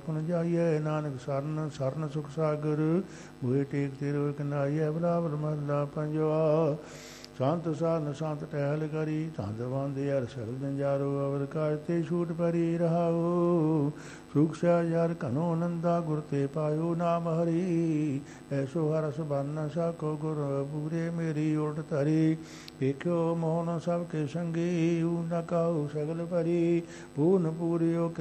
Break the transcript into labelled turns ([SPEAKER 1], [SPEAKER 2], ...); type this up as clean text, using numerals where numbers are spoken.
[SPEAKER 1] ਪੁਨ ਜਾਈਐ ਨਾਨਕ ਸਰਨ ਸਰਨ ਸੁਖ ਸਾਗਰ ਬੂਹੇ ਟੇਕ ਤੇਰੇ ਕਨਾਈਐ ਬਲਾਵਲ ਮਹਲਾ ਪੰਜਵਾ ਸੰਤ ਸਾਧਨ ਸੰਤ ਟਹਿਲ ਕਰੀ ਧੰਦ ਬੰਦੇ ਅਰ ਸਰਬ ਜੰਜਾਰੋ ਅਵਰ ਕਾਜ ਤੇ ਛੂਟ ਪਰੀ ਰਹਾਓ ਸੁਖ ਸਿਆਰ ਘਨੋ ਨੰਦਾ ਗੁਰ ਤੇ ਪਾਇਓ ਨਾਮ ਹਰੀ ਐਸੋ ਹਰਸ ਬੰਨ ਸਾਕੋ ਗੁਰ ਪੂਰੇ ਮੇਰੀ ਉਲਟ ਧਰੀ ਵੇਖਿਓ ਮੋਹਨ ਸਭ ਕੇ ਸੰਗੀ ਊ ਨ ਕਾਉ ਸਗਲ ਭਰੀ ਪੂਰਨ ਪੂਰਿਓ